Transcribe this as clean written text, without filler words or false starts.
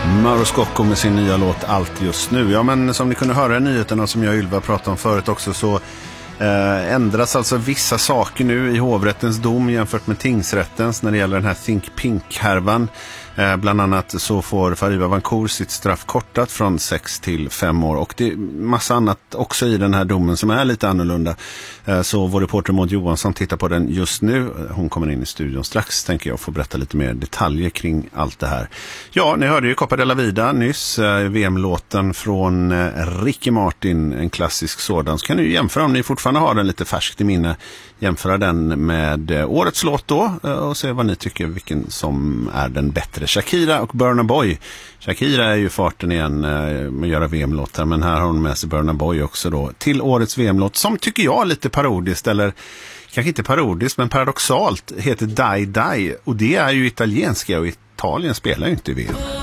Mauro Scocco med sin nya låt Allt just nu. Ja, men som ni kunde höra i nyheterna som jag och Ylva pratade om förut också, så ändras alltså vissa saker nu i hovrättens dom jämfört med tingsrättens när det gäller den här Think Pink-härvan. Bland annat så får Fariba Vancour sitt straff kortat från 6 till 5 år. Och det är massa annat också i den här domen som är lite annorlunda. Så vår reporter Maud Johansson tittar på den just nu. Hon kommer in i studion strax, tänker jag, få berätta lite mer detaljer kring allt det här. Ja, ni hörde ju Copa della Vida nyss, VM-låten från Ricky Martin, en klassisk sådan. Så kan ni jämföra, om ni fortfarande har den lite färskt i minne, jämföra den med årets låt då och se vad ni tycker, vilken som är den bättre. Shakira och Burna Boy. Shakira är ju farten igen med att göra VM-låtar, men här har hon med sig Burna Boy också då till årets VM-låt, som tycker jag är lite parodiskt, eller kanske inte parodiskt men paradoxalt, heter Die Die, och det är ju italienska och Italien spelar ju inte i VM.